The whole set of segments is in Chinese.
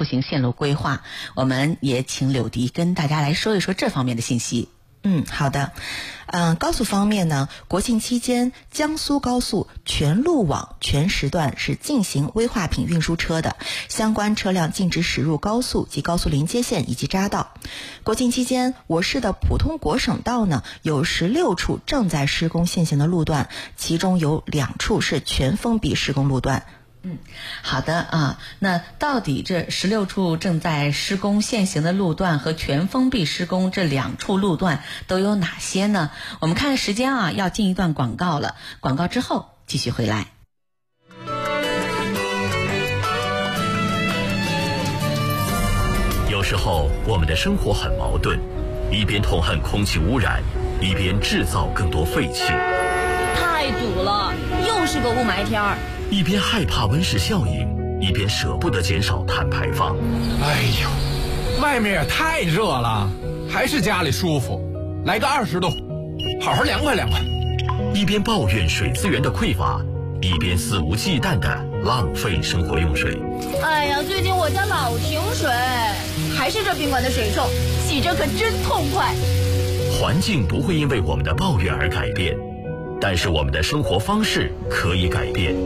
出行线路规划。我们也请柳迪跟大家来说一说这方面的信息。 好的。高速方面呢，国庆期间江苏高速全路网全时段是禁行危化品运输车的，相关车辆禁止驶入高速及高速临接线以及匝道。国庆期间，我市的普通国省道呢有16处正在施工限行的路段，其中有2处是全封闭施工路段。 好的啊，那到底这16处正在施工限行的路段和全封闭施工这2处路段都有哪些呢？我们看时间啊，要进一段广告了，广告之后继续回来。 有时候我们的生活很矛盾，一边痛恨空气污染，一边制造更多废气。 太堵了，又是个雾霾天儿。 一边害怕温室效应，一边舍不得减少碳排放。 哎呦，外面也太热了，还是家里舒服。来个20度，好好凉快凉快。 一边抱怨水资源的匮乏，一边肆无忌惮地浪费生活用水。 哎呀，最近我家老停水，还是这宾馆的水臭，洗着可真痛快。 环境不会因为我们的抱怨而改变，但是我们的生活方式可以改变。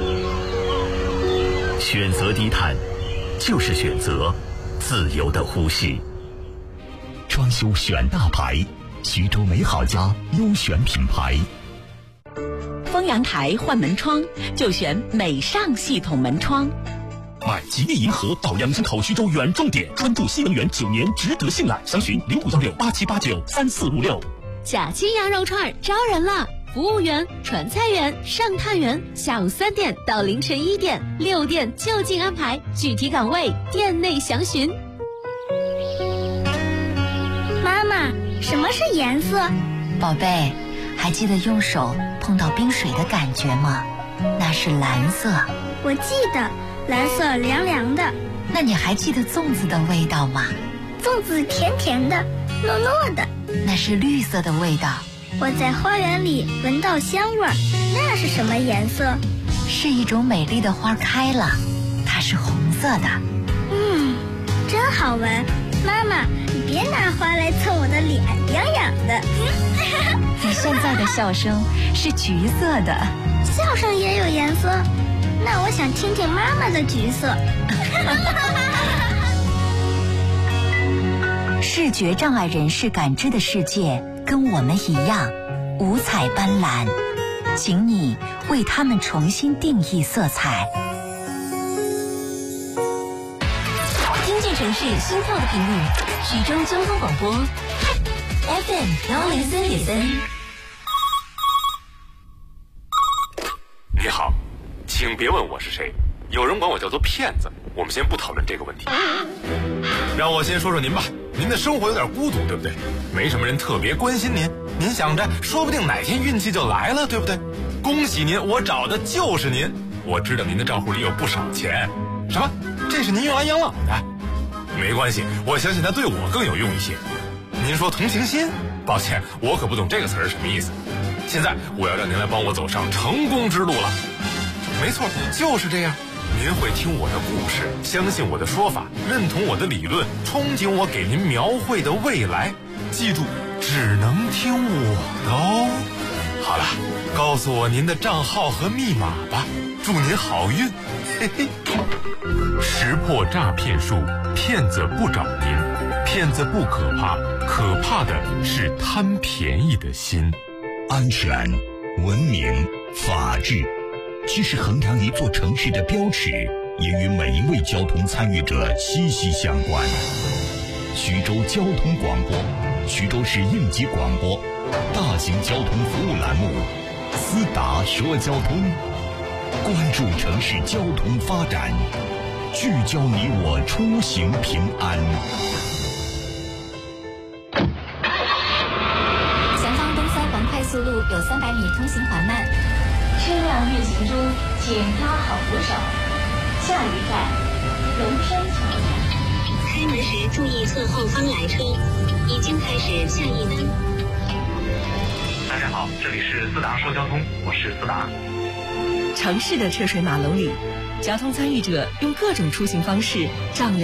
选择低碳，就是选择自由的呼吸。装修选大牌，徐州美好家优选品牌。 封阳台换门窗就选美尚系统门窗。 买吉利银河到杨村口徐州远重点，专注新能源9年，值得信赖。详询051687893456。 假期羊肉串招人了！服务员、传菜员、上炭员，下午3点到凌晨1点，6点就近安排，具体岗位店内详询。 妈妈，什么是颜色？ 宝贝，还记得用手碰到冰水的感觉吗？那是蓝色。 我记得，蓝色凉凉的。 那你还记得粽子的味道吗？ 粽子甜甜的，糯糯的。 那是绿色的味道。 我在花园里闻到香味儿，那是什么颜色？ 是一种美丽的花开了，它是红色的。 真好闻。妈妈，你别拿花来蹭我的脸，痒痒的。 你现在的笑声是橘色的。 笑声也有颜色？那我想听听妈妈的橘色。 视觉障碍人士感知的世界跟我们一样五彩斑斓，请你为他们重新定义色彩。 经济城市心跳的频率，徐州交通广播 FM 103.3。 你好，请别问我是谁，有人管我叫做骗子。我们先不讨论这个问题，让我先说说您吧。您的生活有点孤独，对不对？没什么人特别关心您，您想着说不定哪天运气就来了，对不对？恭喜您，我找的就是您。我知道您的账户里有不少钱。什么？这是您用来养老的？没关系，我相信它对我更有用一些。您说同情心？抱歉，我可不懂这个词儿什么意思。现在我要让您来帮我走上成功之路了。没错，就是这样。您会听我的故事，相信我的说法，认同我的理论，憧憬我给您描绘的未来。记住，只能听我的哦。好了，告诉我您的账号和密码吧，祝您好运。嘿嘿。识破诈骗术，骗子不找您，骗子不可怕，可怕的是贪便宜的心。 安全、文明、法治，既是衡量一座城市的标尺，也与每一位交通参与者息息相关。徐州交通广播，徐州市应急广播，大型交通服务栏目，思达说交通，关注城市交通发展，聚焦你我出行平安。 前方东三环快速路有300米通行缓慢，车辆运行中，请拉好扶手。下一站，龙山桥站。开门时注意侧后方来车，已经开始下一门。 大家好，这里是思达说交通，我是思达。 城市的车水马龙里，交通参与者用各种出行方式丈量